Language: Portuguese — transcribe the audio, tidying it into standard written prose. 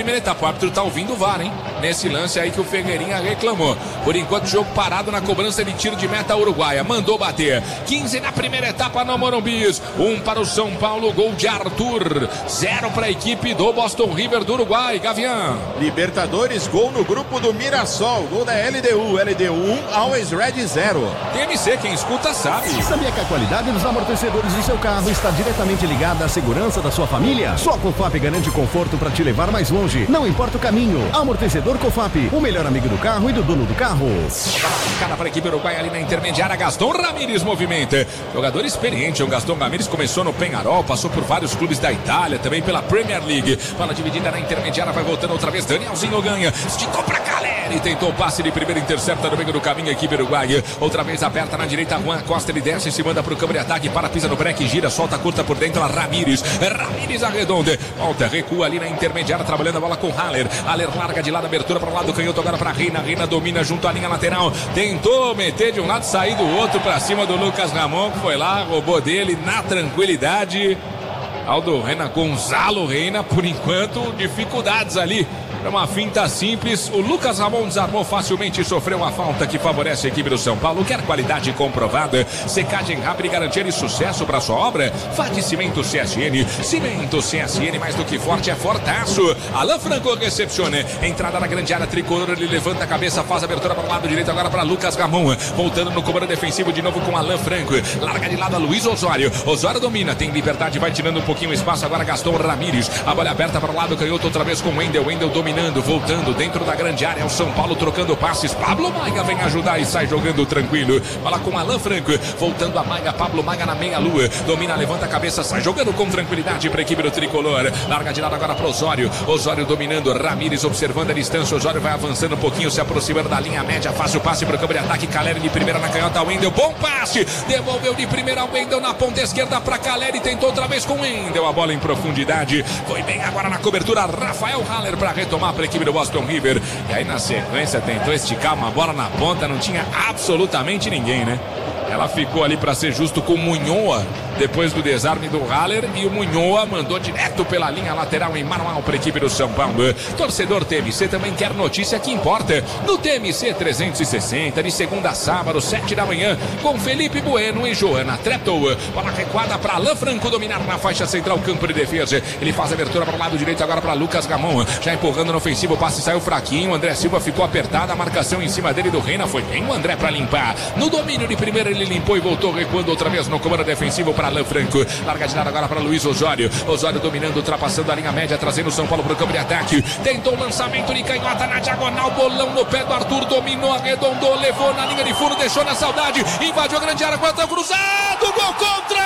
primeira etapa. O árbitro tá ouvindo o VAR, hein? Nesse lance aí que o Ferreirinha reclamou. Por enquanto, jogo parado na cobrança de tiro de meta uruguaia. Mandou bater. 15 na primeira etapa no Morumbi. 1 para o São Paulo, gol de Arthur. 0 para a equipe do Boston River do Uruguai. Gavião. Libertadores, gol no grupo do Mirassol. Gol da LDU. LDU 1, Always Red 0. TMC, quem escuta sabe. Sabia que a qualidade dos amortecedores do seu carro está diretamente ligada à segurança da sua família? Só a Cofap garante conforto para te levar mais longe. Não importa o caminho. Amortecedor Cofap, o melhor amigo do carro e do dono do carro. Cara para a equipe uruguaia ali na intermediária. Gaston Ramírez movimenta. Jogador experiente. O Gaston Ramírez começou no Peñarol, passou por vários clubes da Itália, também pela Premier League. Bola dividida na intermediária, vai voltando outra vez. Danielzinho ganha. Esticou para Caleri. Tentou o passe de primeira, intercepta no meio do caminho a equipe uruguaia. Outra vez aberta na direita. Juan Costa, ele desce, se manda para o campo de ataque. Para, pisa no break, gira, solta curta por dentro. Ramírez. Ramírez arredonda. Volta, recua ali na intermediária, trabalhando a bola com Haller. Haller larga de lado, abertura para o lado canhoto agora para Reina. Reina domina junto à linha lateral. Tentou meter de um lado, sair do outro para cima do Lucas Ramon, que foi lá, roubou dele na tranquilidade. Aldo Reina, Gonzalo Reina, por enquanto, dificuldades ali. É uma finta simples. O Lucas Ramon desarmou facilmente e sofreu uma falta que favorece a equipe do São Paulo. Quer qualidade comprovada, secagem rápida e garantia de sucesso para sua obra? Vá de Cimento CSN. Cimento CSN, mais do que forte, é fortaço. Alan Franco recepciona. Entrada na grande área tricolor. Ele levanta a cabeça, faz a abertura para o lado direito agora para Lucas Ramon. Voltando no comando defensivo de novo com Alan Franco. Larga de lado a Luiz Osório. Osório domina, tem liberdade, vai tirando um pouquinho o espaço. Agora Gaston Ramírez. A bola aberta para o lado canhoto outra vez com Wendel. Wendel dominando, voltando dentro da grande área. É o São Paulo trocando passes. Pablo Maiga vem ajudar e sai jogando tranquilo. Bola com Alan Franco. Voltando a Maiga. Pablo Maiga na meia-lua. Domina, levanta a cabeça, sai jogando com tranquilidade para a equipe do tricolor. Larga de lado agora para Osório. Osório dominando. Ramírez observando a distância. Osório vai avançando um pouquinho, se aproximando da linha média. Faz o passe para o campo de ataque. Caleri de primeira na canhota. Wendel. Bom passe. Devolveu de primeira. Wendel na ponta esquerda para Caleri. Tentou outra vez com Wendel. A bola em profundidade. Foi bem agora na cobertura. Rafael Haller para retomar para a equipe do Boston River. E aí na sequência tentou esticar uma bola na ponta. Não tinha absolutamente ninguém, né? Ela ficou ali para ser justo com o Munhoa, depois do desarme do Haller, e o Munhoa mandou direto pela linha lateral em manual para a equipe do São Paulo. Torcedor TMC também quer notícia que importa. No TMC 360, de segunda a sábado, 7 da manhã, com Felipe Bueno e Joana Treptow. Bola recuada para Alan Franco dominar na faixa central, campo de defesa. Ele faz a abertura para o lado direito agora para Lucas Ramon, já empurrando no ofensivo, o passe saiu fraquinho. André Silva ficou apertado, a marcação em cima dele do Reina, foi bem o André para limpar. No domínio de primeira, ele limpou e voltou recuando outra vez no comando defensivo para Alan Franco. Larga de lado agora para Luiz Osório. Osório dominando, ultrapassando a linha média, trazendo o São Paulo para o campo de ataque. Tentou o lançamento de canhota na diagonal, bolão no pé do Arthur, dominou, arredondou, levou na linha de fundo, deixou na saudade, invadiu a grande área, quanto cruzado, gol contra!